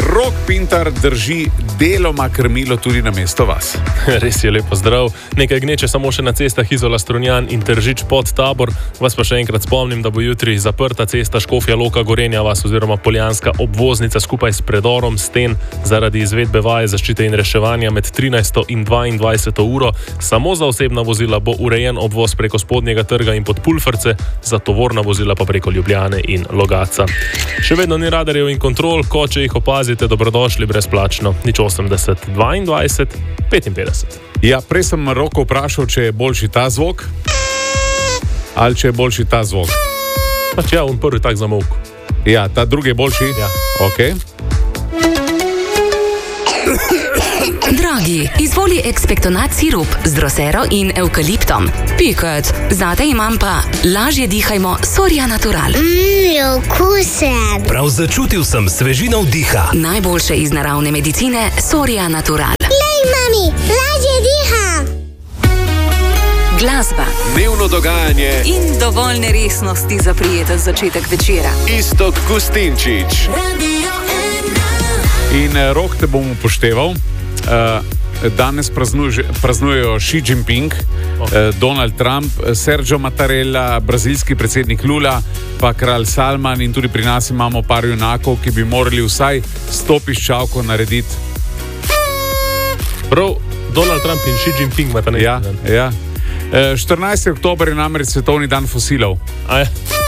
Rok Pintar drži deloma krmilo tudi na mesto vas. Res je, lepo zdrav. Nekaj gneče samo še na cestah Izola Strunjan in Tržič pod Tabor. Vas pa še enkrat spomnim, da bo jutri zaprta cesta Škofja Loka Gorenja vas oziroma Poljanska obvoznica skupaj s predorom sten zaradi izvedbe vaje zaščite in reševanja med 13. in 22. uro. Samo za osebna vozila bo urejen obvoz preko Spodnjega trga in pod Pulferce, za tovorna vozila pa preko Ljubljane in Logatca. Še vedno ni radarjev in kontrol, ko če jih opazite, dobrodošli brezplačno. Nič 80 22 55. Ja, prej sem Roko vprašal, če je boljši ta zvok ali če je boljši ta zvok. Pač ja, on prvi tak zamolk. Ja, ta drugi je boljši? Ja. Ok. Dragi, izvoli ekspektonat sirup z drosero in evkaliptom. Piket, zate imam pa lažje dihajmo Soria Natural. Okusen. Prav začutil sem svežino vdiha. Najboljše iz naravne medicine Soria Natural. Lej, mami, lažje diham. Glasba Dnevno dogajanje in dovolj neresnosti za prijeten začetek večera. Iztok Gustinčič. In Rok, te bom upošteval. Danes praznujejo Xi Jinping, Donald Trump, Sergio Mattarella, brazilski predsednik Lula, pa kralj Salman, in tudi pri nas imamo par junakov, ki bi morali vsaj 100 piščalkov narediti. Prav, Donald Trump in Xi Jinping imata nekaj. Ja. 14. oktober je namreč svetovni dan fosilov. A je?